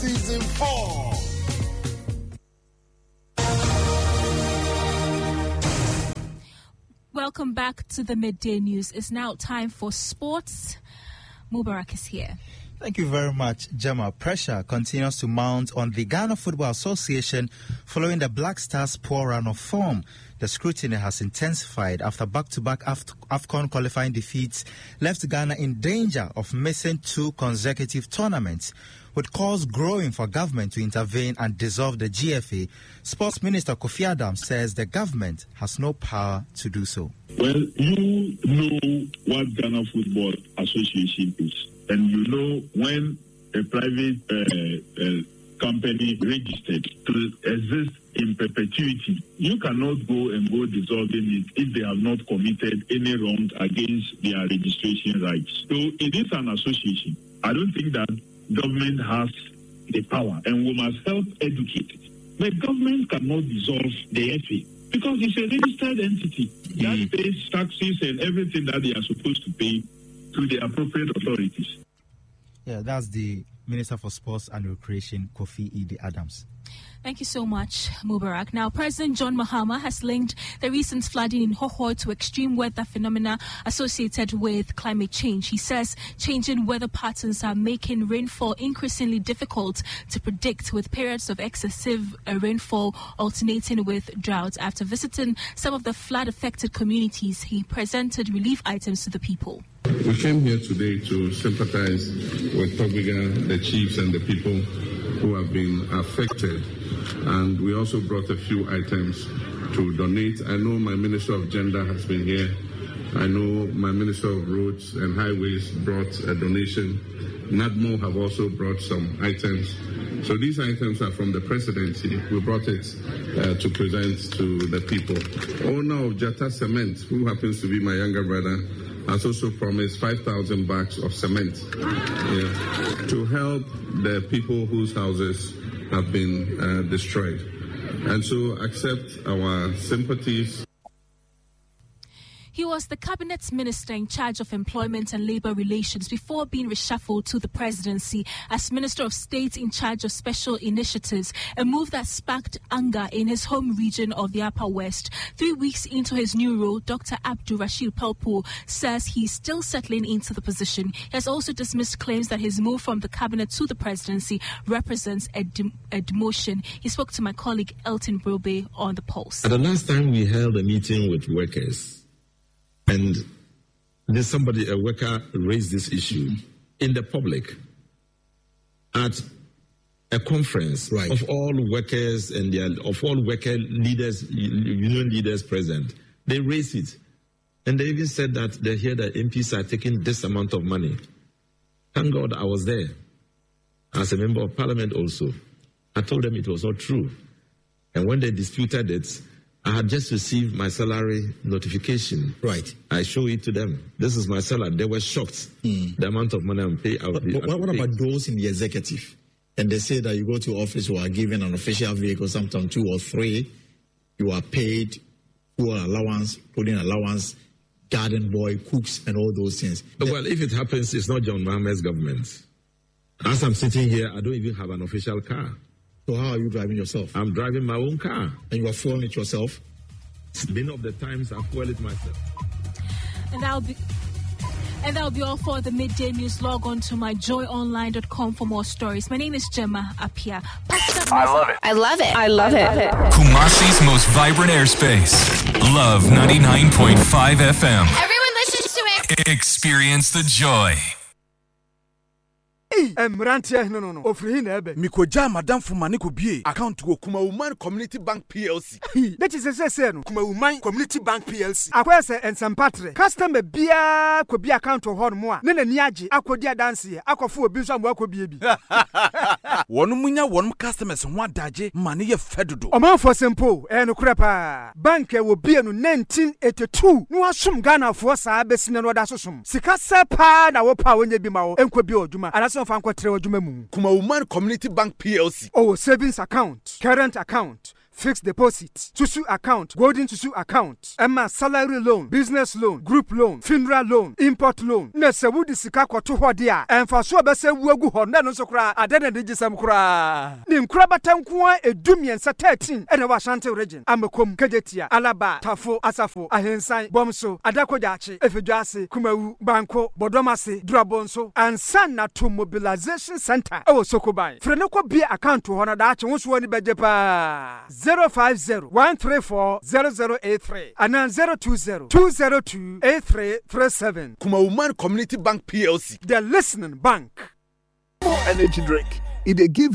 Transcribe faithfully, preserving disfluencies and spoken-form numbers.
Season four. Welcome back to the Midday News. It's now time for sports. Mubarak is here. Thank you very much, Gemma. Pressure continues to mount on the Ghana Football Association following the Black Stars' poor run of form. The scrutiny has intensified after back-to-back Af- AFCON qualifying defeats left Ghana in danger of missing two consecutive tournaments. With calls growing for government to intervene and dissolve the G F A, Sports Minister Kofi Adams says the government has no power to do so. Well, you know what Ghana Football Association is, and you know when a private uh, uh, company registered to exist in perpetuity, you cannot go and go dissolving it if they have not committed any wrong against their registration rights. So it is an association. I don't think that government has the power, and we must help educate it. But government cannot dissolve the F A because it's a registered entity mm. that pays taxes and everything that they are supposed to pay to the appropriate authorities. Yeah, that's the Minister for Sports and Recreation, Kofi Edi Adams. Thank you so much, Mubarak. Now, President John Mahama has linked the recent flooding in Hohoe to extreme weather phenomena associated with climate change. He says changing weather patterns are making rainfall increasingly difficult to predict, with periods of excessive rainfall alternating with droughts. After visiting some of the flood-affected communities, he presented relief items to the people. We came here today to sympathize with Tobiga, the chiefs and the people who have been affected. And we also brought a few items to donate. I know my Minister of Gender has been here. I know my Minister of Roads and Highways brought a donation. NADMO have also brought some items. So these items are from the presidency. We brought it uh, to present to the people. Owner of Jata Cement, who happens to be my younger brother, has also promised five thousand bags of cement yeah, to help the people whose houses have been uh, destroyed. And so accept our sympathies. He was the cabinet minister in charge of employment and labor relations before being reshuffled to the presidency as Minister of State in charge of special initiatives, a move that sparked anger in his home region of the Upper West. Three weeks into his new role, Doctor Abdul Rashid Pelpo says he's still settling into the position. He has also dismissed claims that his move from the cabinet to the presidency represents a, de- a demotion. He spoke to my colleague Elton Brobe on the Pulse. At the last time we held a meeting with workers, and then somebody, a worker, raised this issue in the public at a conference right. of all workers and their, of all worker leaders, union leaders present. They raised it. And they even said that they hear that M Ps are taking this amount of money. Thank God I was there as a member of parliament also. I told them it was not true. And when they disputed it, I had just received my salary notification. Right. I show it to them. This is my salary. They were shocked. Mm. The amount of money I'm paying out. But, but what about those in the executive? And they say that you go to office, you are given an official vehicle, sometimes two or three. You are paid fuel allowance, pudding allowance, garden boy, cooks, and all those things. Well, if it happens, it's not John Mohammed's government. As I'm sitting here, I don't even have an official car. So how are you driving yourself? I'm driving my own car. And you are fueling it yourself? Many of the times I fuel it myself. And that'll be and that'll be all for the midday news. Log on to my joy online dot com for more stories. My name is Gemma Apia. I love it. I love it. I love it. Kumasi's most vibrant airspace. Love ninety-nine point five F M. Everyone listens to it. Experience the joy. Emrantia no no no ofri na ebe mikoja madam fumane ko bie account wo Kuma Woman Community Bank P L C that is say say no Kuma Woman Community Bank P L C akwese ensempatre customer bia ko bia account ho no mo a ne nani age akodi adanse akofo obi so ambo akobie bi wonu munya wonu customers ho adaje mane ye fedodo omanfo simple e no kure pa bank e wo bie no nineteen eighty-two no asom Ghana fo saa besine no da sosom sika sepa na wo pa wonye bi ma wo enko bi oduma anaso Kuma Woman Community Bank P L C. Oh, savings account, current account, fixed deposit, Susu account, golden Susu account, Emma salary loan, business loan, group loan, funeral loan, import loan. Nese wudi sika kwato hodia. Emfa so bese wuagu ho na no so kra adene de gisam kra. Nim kra batanko edumien sa thirteen ene wa Ashanti region. Amekom, Kejetia, Alaba, Tafo, Asafo, Ahensan, Bomso, Adakojachi, Efeduase, Kumawu, Banko, Bodomase, Drabonso, and Sana to Mobilization Center. Oh, Sokobai. Frenoko be account to honor that you want bejepa zero five zero one three four zero zero eight three and then zero two zero two zero two eight three three seven. Kumauman Community Bank P L C. The listening bank. More energy drink. It they give